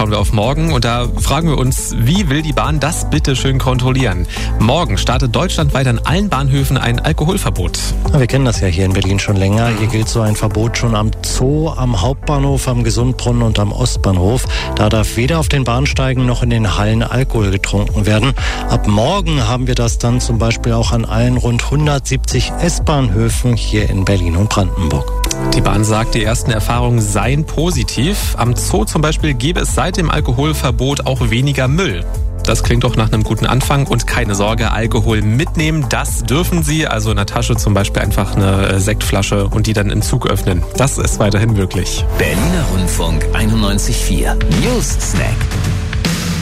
schauen wir auf morgen und da fragen wir uns, wie will die Bahn das bitte schön kontrollieren? Morgen startet deutschlandweit an allen Bahnhöfen ein Alkoholverbot. Wir kennen das ja hier in Berlin schon länger. Hier gilt so ein Verbot schon am Zoo, am Hauptbahnhof, am Gesundbrunnen und am Ostbahnhof. Da darf weder auf den Bahnsteigen noch in den Hallen Alkohol getrunken werden. Ab morgen haben wir das dann zum Beispiel auch an allen rund 170 S-Bahnhöfen hier in Berlin und Brandenburg. Die Bahn sagt, die ersten Erfahrungen seien positiv. Am Zoo zum Beispiel gäbe es seit dem Alkoholverbot auch weniger Müll. Das klingt doch nach einem guten Anfang und keine Sorge, Alkohol mitnehmen, das dürfen Sie. Also in der Tasche zum Beispiel einfach eine Sektflasche und die dann im Zug öffnen. Das ist weiterhin möglich. Berliner Rundfunk 91.4 News Snack.